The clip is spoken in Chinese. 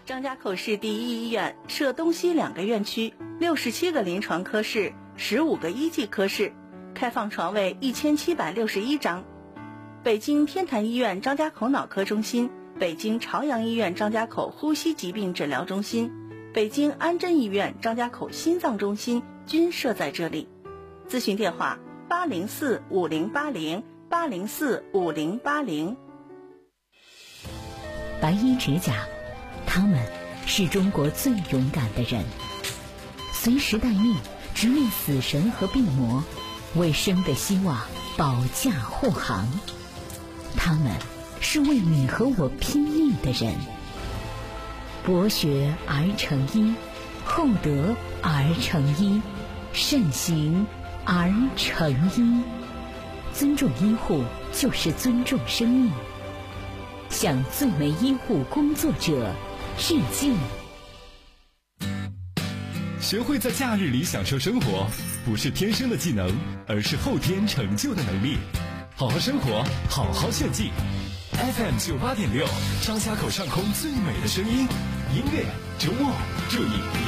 张家口市第一医院设东西2个院区，67个临床科室，15个一级科室，开放床位1761张。北京天坛医院张家口脑科中心、北京朝阳医院张家口呼吸疾病诊疗中心、北京安贞医院张家口心脏中心均设在这里。咨询电话804-5080，804-5080。 白衣指甲，他们是中国最勇敢的人，随时待命，直面死神和病魔，为生的希望保驾护航。他们是为你和我拼命的人。博学而成医，厚德而成医，慎行而成医。尊重医护就是尊重生命。向最美医护工作者致敬。 学会在假日里享受生活，不是天生的技能，而是后天成就的能力。好好生活，好好炫技。FM 98.6，张家口上空最美的声音，音乐周末，注意。